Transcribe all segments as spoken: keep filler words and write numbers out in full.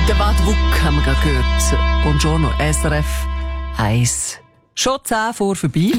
Der Bad Wuck haben wir gerade gehört. Buongiorno, S R F eins. Schon zehn vor vorbei.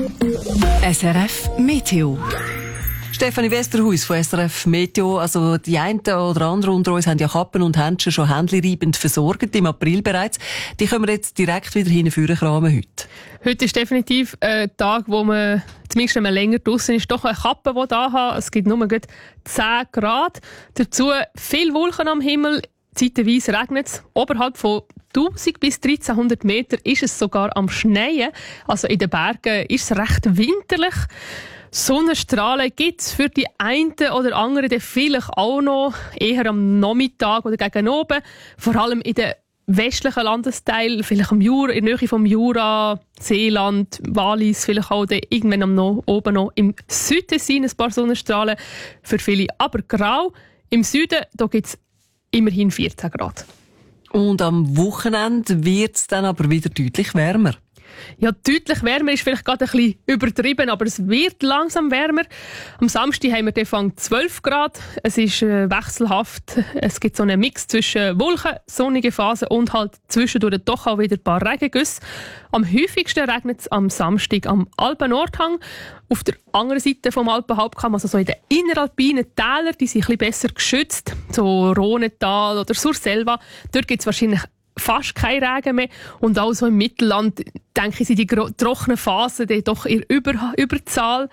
S R F Meteo. Stefanie Westerhuis von S R F Meteo. Also die einen oder anderen unter uns haben ja Kappen und Händchen schon händchenreibend versorgt, im April bereits. Die können wir jetzt direkt wieder hinführen kramen heute. Heute ist definitiv ein Tag, wo man zumindest wenn man länger draussen ist, doch eine Kappe da hat. Es gibt nur zehn Grad. Dazu viele Wolken am Himmel. Zeitweise regnet es. Oberhalb von tausend bis dreizehnhundert Meter ist es sogar am Schneien. Also in den Bergen ist es recht winterlich. Sonnenstrahlen gibt es für die einen oder anderen dann vielleicht auch noch, eher am Nachmittag oder gegen oben. Vor allem in den westlichen Landesteilen, vielleicht am Jura, in der Nähe vom Jura, Seeland, Wallis, vielleicht auch dann irgendwann am noch, oben noch im Süden sind ein paar Sonnenstrahlen. Für viele aber grau. Im Süden gibt es immerhin vierzehn Grad. Und am Wochenende wird es dann aber wieder deutlich wärmer. Ja, deutlich wärmer ist vielleicht gerade ein bisschen übertrieben, aber es wird langsam wärmer. Am Samstag haben wir Anfang zwölf Grad. Es ist äh, wechselhaft. Es gibt so einen Mix zwischen Wolken, sonnige Phasen und halt zwischendurch doch auch wieder ein paar Regengüsse. Am häufigsten regnet es am Samstag am Alpen-Nordhang. Auf der anderen Seite vom Alpenhauptkamm, also so in den inneralpinen Tälern, die sind ein bisschen besser geschützt, so Rhonental oder Surselva, dort gibt es wahrscheinlich fast kein Regen mehr. Und auch so im Mittelland, denke ich, sind die trockenen Phasen die doch in Über- Überzahl.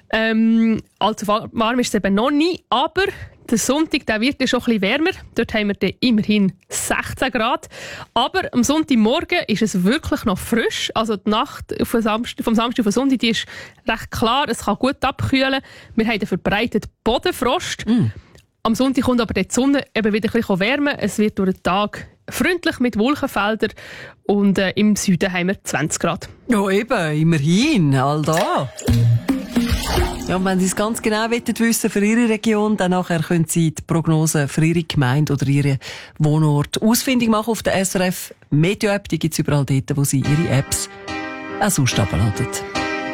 Ähm, allzu warm ist es eben noch nie, aber der Sonntag der wird ja schon ein bisschen wärmer. Dort haben wir dann immerhin sechzehn Grad. Aber am Sonntagmorgen ist es wirklich noch frisch. Also die Nacht vom Samstag, vom Samstag auf den Sonntag, die ist recht klar. Es kann gut abkühlen. Wir haben den verbreiteten Bodenfrost. Mm. Am Sonntag kommt aber die Sonne eben wieder ein bisschen wärmen. Es wird durch den Tag freundlich mit Wolkenfeldern und äh, im Süden haben wir zwanzig Grad. Ja eben, immerhin, all da. Ja, und wenn Sie es ganz genau wissen für Ihre Region, dann nachher können Sie die Prognose für Ihre Gemeinde oder Ihren Wohnort ausfindig machen auf der S R F Meteo App. Die gibt es überall dort, wo Sie Ihre Apps auch sonst abladen.